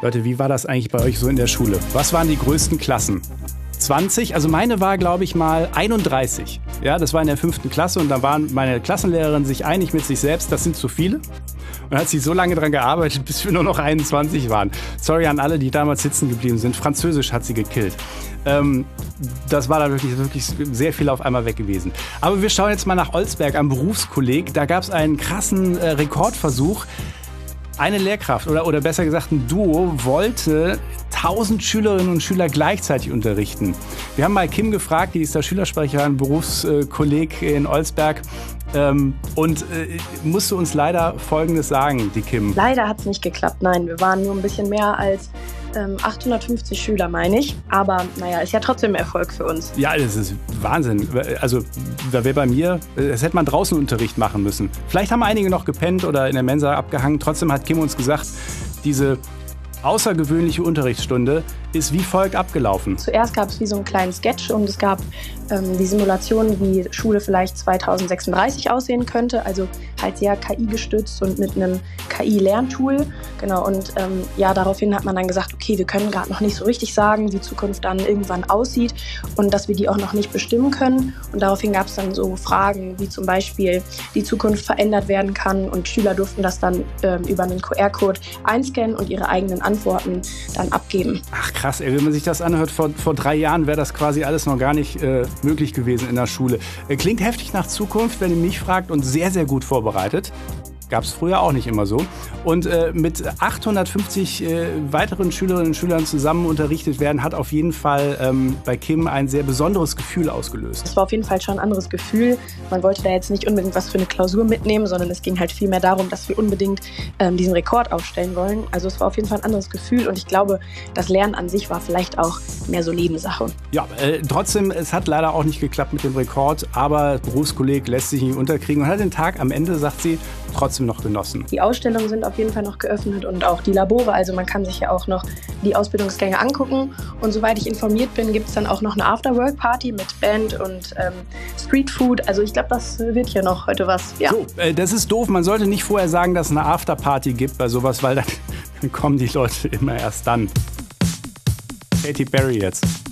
Leute, wie war das eigentlich bei euch so in der Schule? Was waren die größten Klassen? 20? Also meine war, glaube ich, mal 31. Ja, das war in der 5. Klasse und da waren meine Klassenlehrerin sich einig mit sich selbst, das sind zu viele. Und hat sich so lange daran gearbeitet, bis wir nur noch 21 waren. Sorry an alle, die damals sitzen geblieben sind. Französisch hat sie gekillt. Das war da wirklich sehr viel auf einmal weg gewesen. Aber wir schauen jetzt mal nach Olsberg am Berufskolleg. Da gab es einen krassen Rekordversuch. Eine Lehrkraft oder besser gesagt ein Duo wollte 1000 Schülerinnen und Schüler gleichzeitig unterrichten. Wir haben mal Kim gefragt, die ist da Schülersprecherin, Berufskolleg in Olsberg und musste uns leider Folgendes sagen, die Kim. Leider hat es nicht geklappt, nein. Wir waren nur ein bisschen mehr als 850 Schüler, meine ich. Aber naja, ist ja trotzdem ein Erfolg für uns. Ja, das ist Wahnsinn. Also da wäre bei mir, das hätte man draußen Unterricht machen müssen. Vielleicht haben einige noch gepennt oder in der Mensa abgehangen. Trotzdem hat Kim uns gesagt, diese außergewöhnliche Unterrichtsstunde ist wie folgt abgelaufen. Zuerst gab es wie so einen kleinen Sketch und es gab die Simulation, wie Schule vielleicht 2036 aussehen könnte. Also halt sehr KI-gestützt und mit einem KI-Lerntool. Genau, und daraufhin hat man dann gesagt, okay, wir können gerade noch nicht so richtig sagen, wie die Zukunft dann irgendwann aussieht und dass wir die auch noch nicht bestimmen können. Und daraufhin gab es dann so Fragen, wie zum Beispiel die Zukunft verändert werden kann und Schüler durften das dann über einen QR-Code einscannen und ihre eigenen Antworten dann abgeben. Ach krass, ey, wenn man sich das anhört, vor 3 Jahren wäre das quasi alles noch gar nicht möglich gewesen in der Schule. Klingt heftig nach Zukunft, wenn ihr mich fragt, und sehr, sehr gut vorbereitet. Gab es früher auch nicht immer so. Und mit 850 weiteren Schülerinnen und Schülern zusammen unterrichtet werden, hat auf jeden Fall bei Kim ein sehr besonderes Gefühl ausgelöst. Es war auf jeden Fall schon ein anderes Gefühl. Man wollte da jetzt nicht unbedingt was für eine Klausur mitnehmen, sondern es ging halt vielmehr darum, dass wir unbedingt diesen Rekord aufstellen wollen. Also es war auf jeden Fall ein anderes Gefühl und ich glaube, das Lernen an sich war vielleicht auch mehr so Nebensache. Ja, trotzdem, es hat leider auch nicht geklappt mit dem Rekord, aber Berufskolleg lässt sich nicht unterkriegen und hat den Tag am Ende, sagt sie, trotzdem noch genossen. Die Ausstellungen sind auf jeden Fall noch geöffnet und auch die Labore, also man kann sich ja auch noch die Ausbildungsgänge angucken und soweit ich informiert bin, gibt es dann auch noch eine After-Work-Party mit Band und Streetfood, also ich glaube, das wird hier noch heute was. Ja. So, das ist doof, man sollte nicht vorher sagen, dass es eine After-Party gibt bei sowas, weil dann kommen die Leute immer erst dann. Katy Perry jetzt.